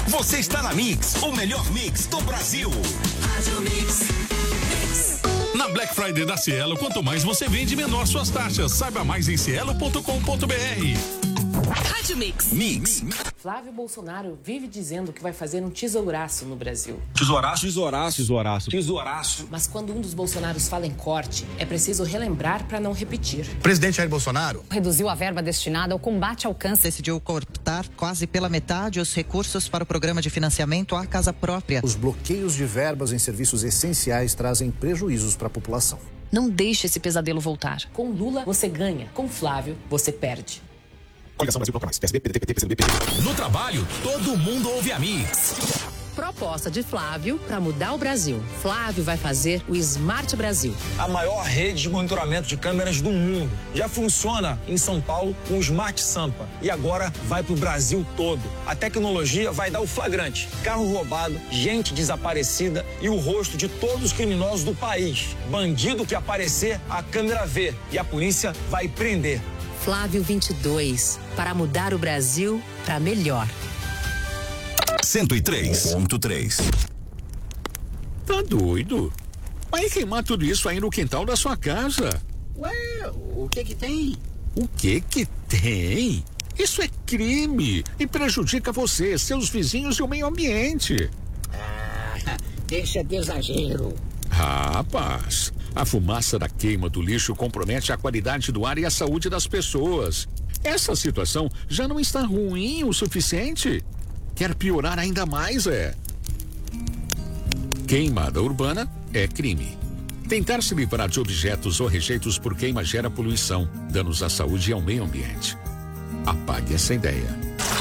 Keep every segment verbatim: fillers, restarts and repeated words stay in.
Você está na Mix, o melhor mix do Brasil. Rádio Mix. Mix. Na Black Friday da Cielo, quanto mais você vende, menor suas taxas. Saiba mais em cielo ponto com ponto br. Rádio Mix. Mix. Flávio Bolsonaro vive dizendo que vai fazer um tesouraço no Brasil. Tesouraço? Tesouraço. Tesouraço. Tesouraço. Mas quando um dos Bolsonaros fala em corte, é preciso relembrar para não repetir. Presidente Jair Bolsonaro reduziu a verba destinada ao combate ao câncer. Decidiu cortar quase pela metade os recursos para o programa de financiamento à casa própria. Os bloqueios de verbas em serviços essenciais trazem prejuízos para a população. Não deixe esse pesadelo voltar. Com Lula, você ganha. Com Flávio, você perde. Coligação Brasil Bloco Mais, P S D, P D T, P T, P C do B, P T. No trabalho, todo mundo ouve a Mix. Proposta de Flávio para mudar o Brasil. Flávio vai fazer o Smart Brasil. A maior rede de monitoramento de câmeras do mundo. Já funciona em São Paulo com o Smart Sampa. E agora vai para o Brasil todo. A tecnologia vai dar o flagrante. Carro roubado, gente desaparecida e o rosto de todos os criminosos do país. Bandido que aparecer, a câmera vê. E a polícia vai prender. Flávio vinte e dois, para mudar o Brasil para melhor. cento e três ponto três. Tá doido? Vai queimar tudo isso aí no quintal da sua casa. Ué, o que que tem? O que que tem? Isso é crime e prejudica você, seus vizinhos e o meio ambiente. Ah, deixa de exagero. Rapaz, a fumaça da queima do lixo compromete a qualidade do ar e a saúde das pessoas. Essa situação já não está ruim o suficiente? Quer piorar ainda mais, é? Queimada urbana é crime. Tentar se livrar de objetos ou rejeitos por queima gera poluição, danos à saúde e ao meio ambiente. Apague essa ideia.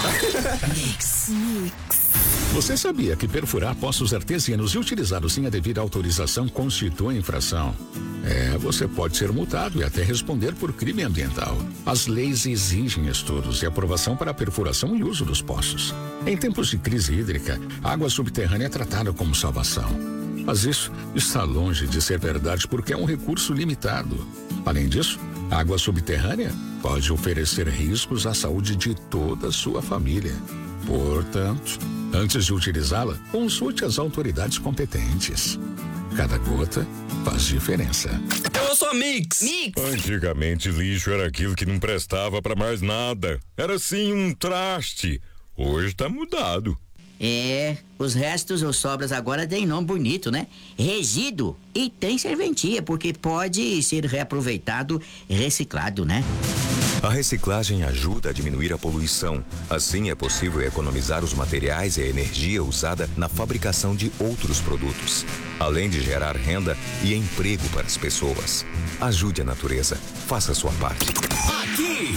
Mix. Mix. Você sabia que perfurar poços artesianos e utilizá-los sem a devida autorização constitui infração? É, você pode ser multado e até responder por crime ambiental. As leis exigem estudos e aprovação para a perfuração e uso dos poços. Em tempos de crise hídrica, a água subterrânea é tratada como salvação. Mas isso está longe de ser verdade porque é um recurso limitado. Além disso, a água subterrânea pode oferecer riscos à saúde de toda a sua família. Portanto, antes de utilizá-la, consulte as autoridades competentes. Cada gota faz diferença. Eu sou a Mix. Mix. Antigamente, lixo era aquilo que não prestava pra mais nada. Era sim um traste. Hoje tá mudado. É, os restos ou sobras agora têm nome bonito, né? Resíduo. E tem serventia, porque pode ser reaproveitado e reciclado, né? A reciclagem ajuda a diminuir a poluição. Assim é possível economizar os materiais e a energia usada na fabricação de outros produtos, além de gerar renda e emprego para as pessoas. Ajude a natureza. Faça a sua parte. Aqui,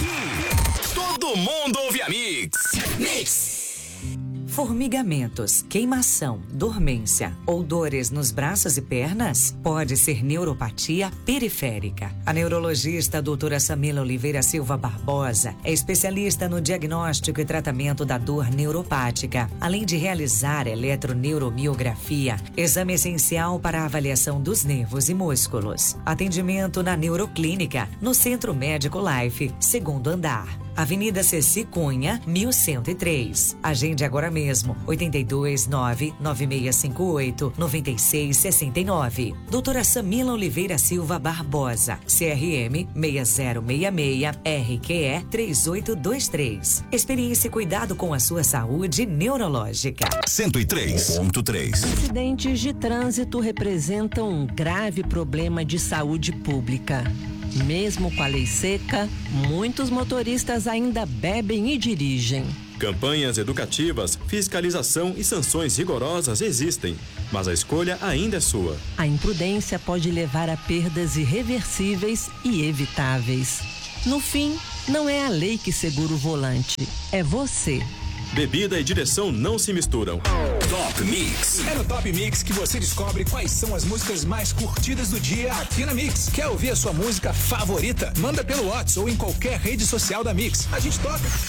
todo mundo ouve a Mix. Mix. Formigamentos, queimação, dormência ou dores nos braços e pernas pode ser neuropatia periférica. A neurologista doutora Samila Oliveira Silva Barbosa é especialista no diagnóstico e tratamento da dor neuropática, além de realizar eletroneuromiografia, exame essencial para a avaliação dos nervos e músculos. Atendimento na Neuroclínica, no Centro Médico Life, segundo andar. Avenida Ceci Cunha, mil cento e três. Agende agora mesmo, oito dois nove, nove seis cinco oito, nove seis seis nove. Doutora Samila Oliveira Silva Barbosa, C R M seis zero seis seis, R Q E três oito dois três. Experiência e cuidado com a sua saúde neurológica. cento e três ponto três. Acidentes de trânsito representam um grave problema de saúde pública. Mesmo com a lei seca, muitos motoristas ainda bebem e dirigem. Campanhas educativas, fiscalização e sanções rigorosas existem, mas a escolha ainda é sua. A imprudência pode levar a perdas irreversíveis e evitáveis. No fim, não é a lei que segura o volante, é você. Bebida e direção não se misturam. Top Mix. É no Top Mix que você descobre quais são as músicas mais curtidas do dia aqui na Mix. Quer ouvir a sua música favorita? Manda pelo WhatsApp ou em qualquer rede social da Mix. A gente toca.